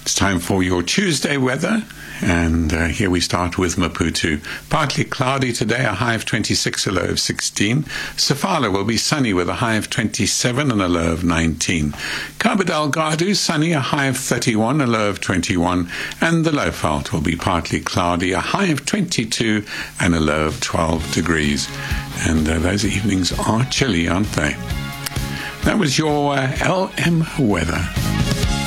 It's time for your Tuesday weather, and here we start with Maputo. Partly cloudy today, a high of 26, a low of 16. Sofala will be sunny with a high of 27 and a low of 19. Cabo Delgado, sunny, a high of 31, a low of 21. And the Lowveld will be partly cloudy, a high of 22 and a low of 12 degrees. And those evenings are chilly, aren't they? That was your LM weather.